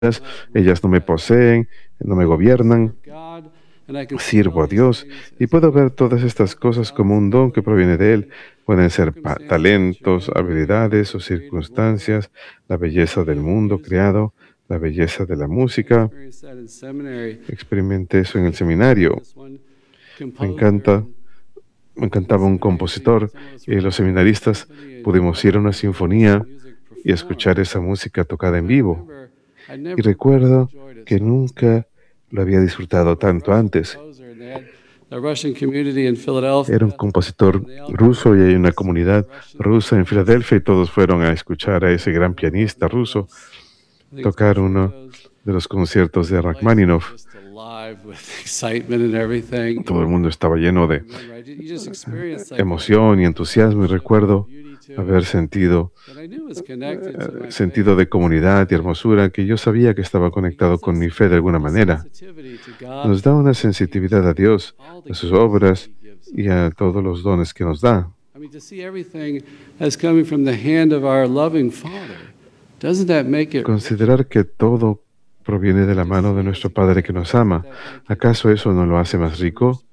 ellas no me poseen, no me gobiernan, sirvo a Dios y puedo ver todas estas cosas como un don que proviene de Él. Pueden ser talentos, habilidades o circunstancias, la belleza del mundo creado, la belleza de la música. Experimenté eso en el seminario. Me encanta, me encantaba un compositor y los seminaristas pudimos ir a una sinfonía y escuchar esa música tocada en vivo. Y recuerdo que nunca lo había disfrutado tanto antes. Era un compositor ruso y hay una comunidad rusa en Filadelfia y todos fueron a escuchar a ese gran pianista ruso tocar uno de los conciertos de Rachmaninoff. Todo el mundo estaba lleno de emoción y entusiasmo y recuerdo haber sentido de comunidad y hermosura que yo sabía que estaba conectado con mi fe de alguna manera. Nos da una sensitividad a Dios, a sus obras y a todos los dones que nos da. Considerar que todo proviene de la mano de nuestro Padre que nos ama, ¿acaso eso no lo hace más rico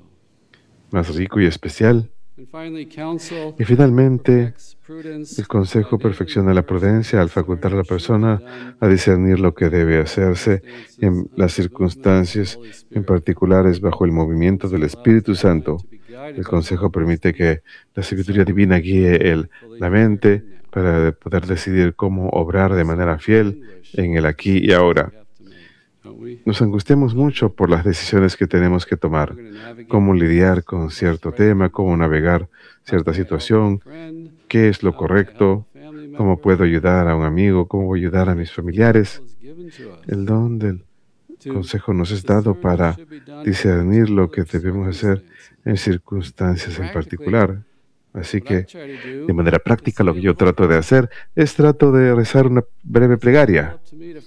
y especial? Y finalmente, el consejo perfecciona la prudencia al facultar a la persona a discernir lo que debe hacerse en las circunstancias en particulares bajo el movimiento del Espíritu Santo. El consejo permite que la sabiduría divina guíe la mente para poder decidir cómo obrar de manera fiel en el aquí y ahora. Nos angustiamos mucho por las decisiones que tenemos que tomar, cómo lidiar con cierto tema, cómo navegar cierta situación, qué es lo correcto, cómo puedo ayudar a un amigo, cómo voy a ayudar a mis familiares. El don del consejo nos es dado para discernir lo que debemos hacer en circunstancias en particular. Así que, de manera práctica, lo que yo trato de hacer es trato de rezar una breve plegaria.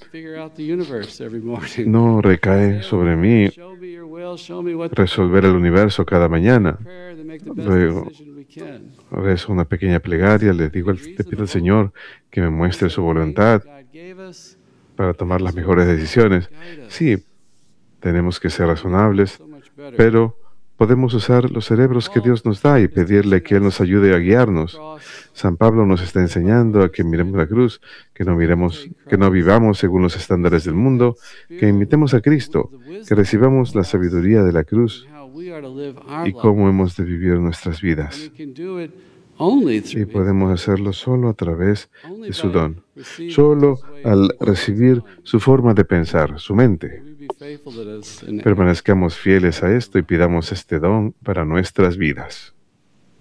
No recae sobre mí resolver el universo cada mañana. Luego rezo una pequeña plegaria, le pido al Señor que me muestre su voluntad para tomar las mejores decisiones. Sí, tenemos que ser razonables, pero podemos usar los cerebros que Dios nos da y pedirle que Él nos ayude a guiarnos. San Pablo nos está enseñando a que miremos la cruz, que no vivamos según los estándares del mundo, que imitemos a Cristo, que recibamos la sabiduría de la cruz y cómo hemos de vivir nuestras vidas. Y podemos hacerlo solo a través de su don, solo al recibir su forma de pensar, su mente. Permanezcamos fieles a esto y pidamos este don para nuestras vidas.